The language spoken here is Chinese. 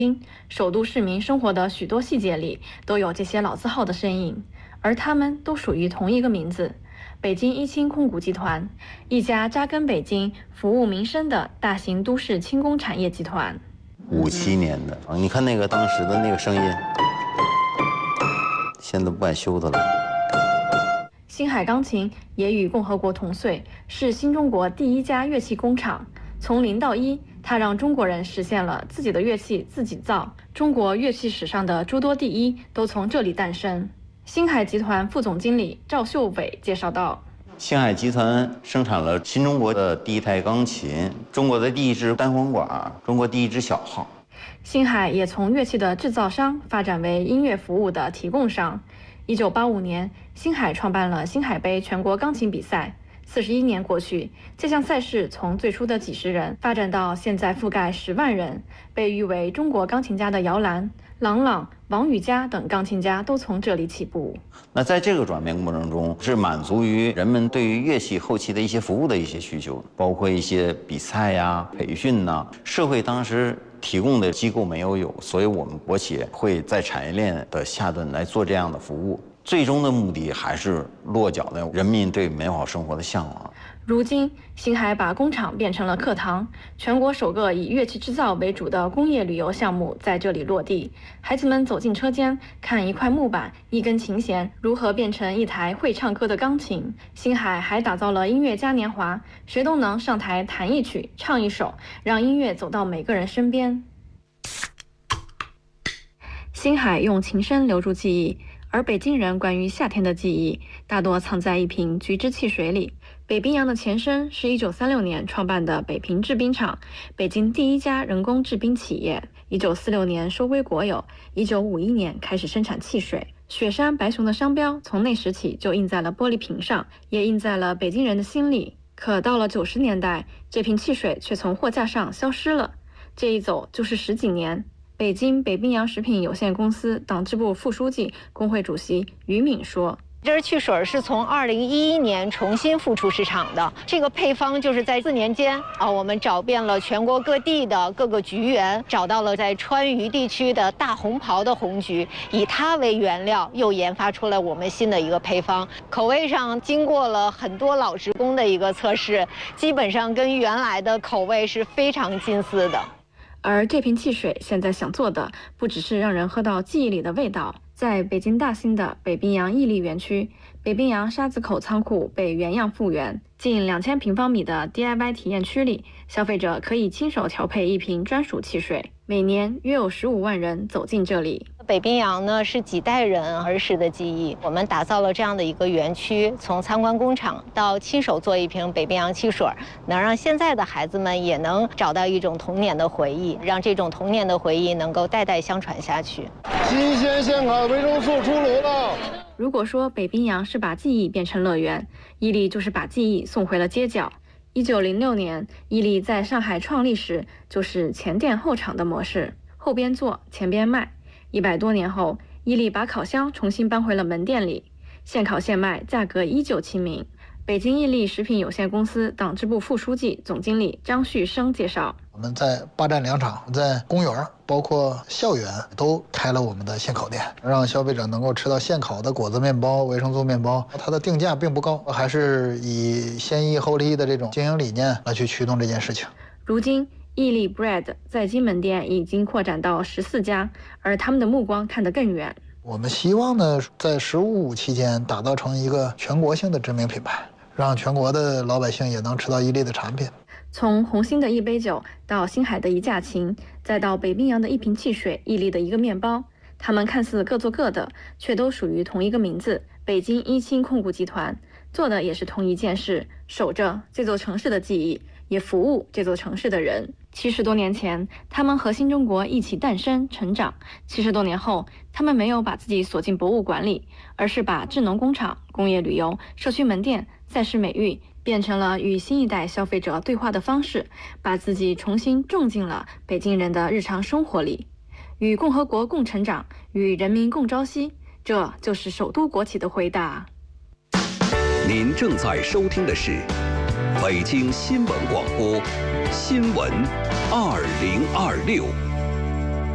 首都市民生活的许多细节里都有这些老字号的身影，而他们都属于同一个名字——北京一轻控股集团，一家扎根北京、服务民生的大型都市轻工产业集团。 57年的，你看那个当时的那个声音，现在不敢修它了。 星海钢琴也与共和国同岁，是新中国第一家乐器工厂。从0到1，它让中国人实现了自己的乐器自己造。中国乐器史上的诸多第一都从这里诞生。星海集团副总经理赵秀伟介绍道： 星海集团生产了新中国的第一台钢琴，中国的第一支单簧管，中国第一支小号。 星海也从乐器的制造商发展为音乐服务的提供商。1985年，星海创办了星海杯全国钢琴比赛。41年过去，这项赛事从最初的几十人发展到现在覆盖10万人，被誉为中国钢琴家的摇篮。郎朗、王羽佳等钢琴家都从这里起步。 那在这个转变过程中，是满足于人们对于乐器后期的一些服务的一些需求，包括一些比赛呀、培训呐。社会当时提供的机构没有，所以我们国企会在产业链的下端来做这样的服务。最终的目的还是落脚在人民对美好生活的向往。 如今，星海把工厂变成了课堂，全国首个以乐器制造为主的工业旅游项目在这里落地。孩子们走进车间，看一块木板、一根琴弦如何变成一台会唱歌的钢琴。星海还打造了音乐嘉年华，谁都能上台弹一曲、唱一首，让音乐走到每个人身边。星海用琴声留住记忆。而北京人关于夏天的记忆大多藏在一瓶橘汁汽水里。北冰洋的前身是1936年创办的北平制冰厂，北京第一家人工制冰企业。1946年收归国有，1951年开始生产汽水。雪山白熊的商标从那时起就印在了玻璃瓶上，也印在了北京人的心里。可到了90年代，这瓶汽水却从货架上消失了。这一走就是10几年。北京北冰洋食品有限公司党支部副书记、工会主席于敏说：“ 这支汽水是从2011年重新复出市场的。这个配方就是在4年间我们找遍了全国各地的各个菊园，找到了在川渝地区的大红袍的红菊，以它为原料，又研发出了我们新的一个配方。口味上经过了很多老职工的一个测试，基本上跟原来的口味是非常近似的。” 而这瓶汽水现在想做的不只是让人喝到记忆里的味道。在北京大兴的北冰洋屹立园区，北冰洋沙子口仓库被原样复原，近2000平方米的 DIY 体验区里，消费者可以亲手调配一瓶专属汽水。每年约有15万人走进这里。 北冰洋呢是几代人儿时的记忆，我们打造了这样的一个园区，从参观工厂到亲手做一瓶北冰洋汽水，能让现在的孩子们也能找到一种童年的回忆，让这种童年的回忆能够代代相传下去。 新鲜现烤维生素出炉了。 如果说北冰洋是把记忆变成乐园，伊利就是把记忆送回了街角。1906年，伊利在上海创立时就是前店后厂的模式，后边做，前边卖。100多年后，伊利把烤箱重新搬回了门店里，现烤现卖，价格依旧亲民。北京伊利食品有限公司党支部副书记、总经理张旭生介绍： 我们在8站2厂，在公园，包括校园都开了我们的现烤店，让消费者能够吃到现烤的果子面包、维生素面包。它的定价并不高，还是以先易后利的这种经营理念来去驱动这件事情。 如今伊利 Bread 在京门店已经扩展到14家，而他们的目光看得更远。 我们希望呢，在15期间打造成一个全国性的知名品牌，让全国的老百姓也能吃到伊利的产品。 从红星的一杯酒，到星海的一架琴，再到北冰洋的一瓶汽水，伊利的一个面包，他们看似各做各的，却都属于同一个名字——北京一轻控股集团，做的也是同一件事，守着这座城市的记忆，也服务这座城市的人。70多年前，他们和新中国一起诞生成长。70多年后，他们没有把自己锁进博物馆里，而是把智能工厂、工业旅游、社区门店、赛事美誉变成了与新一代消费者对话的方式，把自己重新种进了北京人的日常生活里。与共和国共成长，与人民共朝夕，这就是首都国企的回答。 您正在收听的是北京新闻广播，新闻2026。